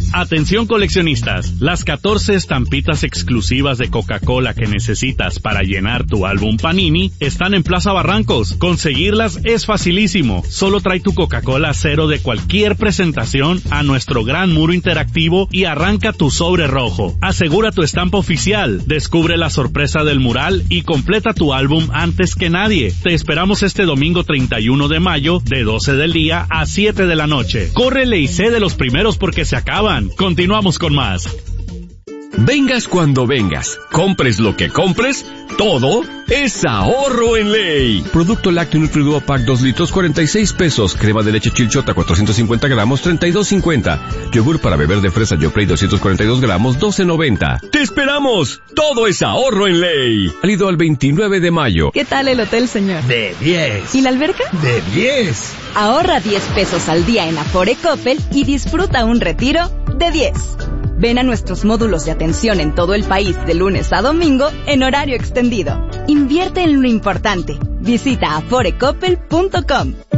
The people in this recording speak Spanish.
Atención coleccionistas, las 14 estampitas exclusivas de Coca-Cola que necesitas para llenar tu álbum Panini están en Plaza Barrancos. Conseguirlas es facilísimo. Solo trae tu Coca-Cola cero de cualquier presentación a nuestro gran muro interactivo y arranca tu sobre rojo. Asegura tu estampa oficial, descubre la sorpresa del mural y completa tu álbum antes que nadie. Te esperamos este domingo 31 de mayo de 12 del día a 7 de la noche. Córrele y sé de los primeros porque se acaban. Continuamos con más. Vengas cuando vengas, compres lo que compres, todo es ahorro en ley. Producto lácteo Nutriduo Pack 2 litros, 46 pesos. Crema de leche Chilchota, 450 gramos, 32.50. Yogur para beber de fresa Yoplait, 242 gramos, 12.90. ¡Te esperamos! Todo es ahorro en ley. Válido al 29 de mayo. ¿Qué tal el hotel, señor? De 10. ¿Y la alberca? De 10. Ahorra 10 pesos al día en Afore Coppel y disfruta un retiro de 10. Ven a nuestros módulos de atención en todo el país de lunes a domingo en horario extendido. Invierte en lo importante. Visita aforecoppel.com.